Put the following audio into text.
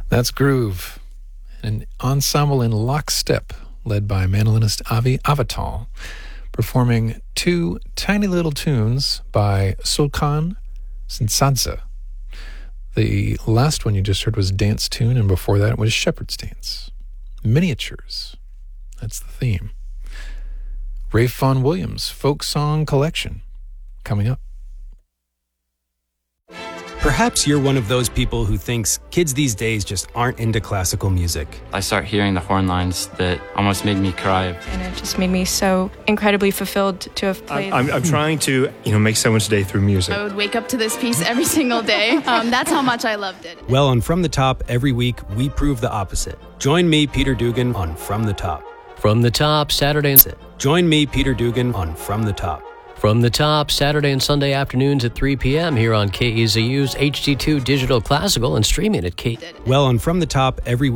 That's Groove, an ensemble in lockstep led by mandolinist Avi Avital, performing two tiny little tunes by Sulkan Sinsadze. The last one you just heard was Dance Tune, and before that was Shepherd's Dance. Miniatures. That's the theme. Rafe Vaughan Williams Folk Song Collection coming up. Perhaps you're one of those people who thinks kids these days just aren't into classical music. I start hearing the horn lines that almost made me cry. And it just made me so incredibly fulfilled to have played. I'm trying to, make someone's day through music. I would wake up to this piece every single day. That's how much I loved it. Well, on From the Top, every week, we prove the opposite. Join me, Peter Dugan, on From the Top. From the Top, Saturday and Join me, Peter Dugan, on From the Top. From the Top, Saturday and Sunday afternoons at 3 p.m. here on KEZU's HD2 Digital Classical and streaming at Well, on From the Top, every week.